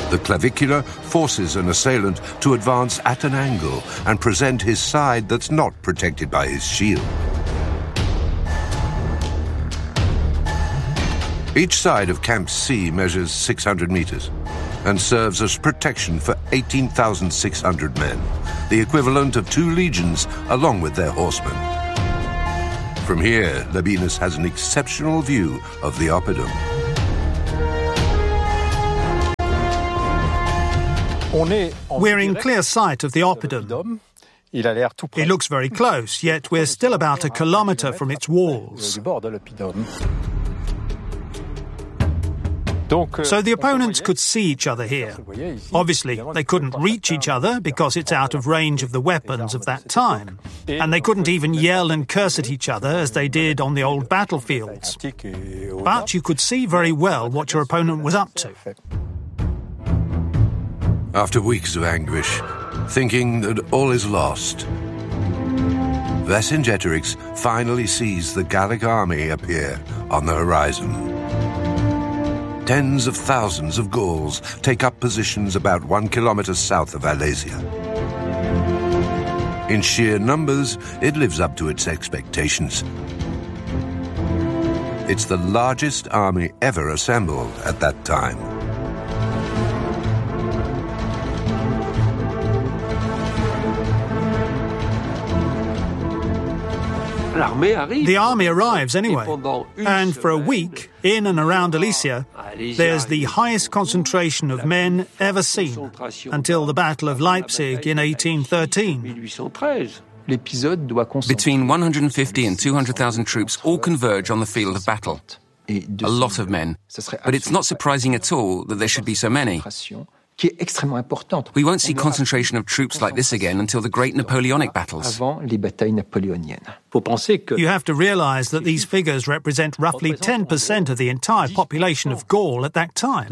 The clavicular forces an assailant to advance at an angle and present his side that's not protected by his shield. Each side of Camp C measures 600 meters and serves as protection for 18,600 men, the equivalent of 2 legions along with their horsemen. From here, Labienus has an exceptional view of the Oppidum. We're in clear sight of the Oppidum. It looks very close, yet we're still about 1 kilometre from its walls. So the opponents could see each other here. Obviously, they couldn't reach each other because it's out of range of the weapons of that time. And they couldn't even yell and curse at each other as they did on the old battlefields. But you could see very well what your opponent was up to. After weeks of anguish, thinking that all is lost, Vercingetorix finally sees the Gallic army appear on the horizon. Tens of thousands of Gauls take up positions about 1 kilometre south of Alesia. In sheer numbers, it lives up to its expectations. It's the largest army ever assembled at that time. The army arrives anyway, and for a week, in and around Alesia, there's the highest concentration of men ever seen, until the Battle of Leipzig in 1813. Between 150 and 200,000 troops all converge on the field of battle. A lot of men, but it's not surprising at all that there should be so many. We won't see concentration of troops like this again until the great Napoleonic battles. You have to realize that these figures represent roughly 10% of the entire population of Gaul at that time.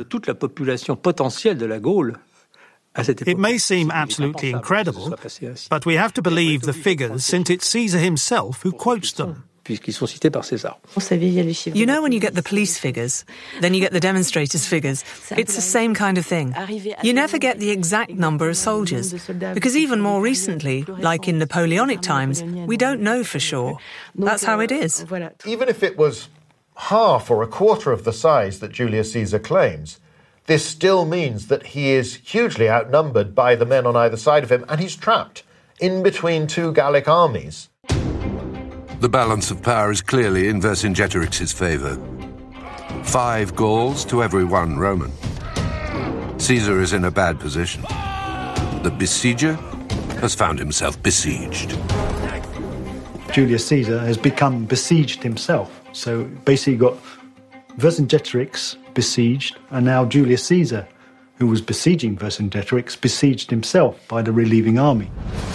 It may seem absolutely incredible, but we have to believe the figures since it's Caesar himself who quotes them. You know, when you get the police figures, then you get the demonstrators' figures. It's the same kind of thing. You never get the exact number of soldiers, because even more recently, like in Napoleonic times, we don't know for sure. That's how it is. Even if it was half or a quarter of the size that Julius Caesar claims, this still means that he is hugely outnumbered by the men on either side of him, and he's trapped in between 2 Gallic armies. The balance of power is clearly in Vercingetorix's favour. 5 Gauls to every 1 Roman. Caesar is in a bad position. The besieger has found himself besieged. Julius Caesar has become besieged himself. So basically you've got Vercingetorix besieged, and now Julius Caesar, who was besieging Vercingetorix, besieged himself by the relieving army.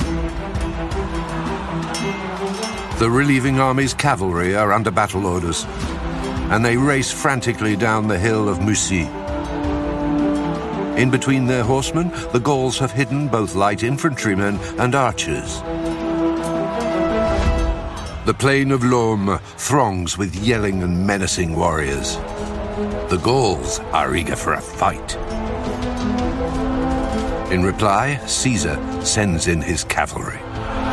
The relieving army's cavalry are under battle orders, and they race frantically down the hill of Mussy. In between their horsemen, the Gauls have hidden both light infantrymen and archers. The plain of Laume throngs with yelling and menacing warriors. The Gauls are eager for a fight. In reply, Caesar sends in his cavalry.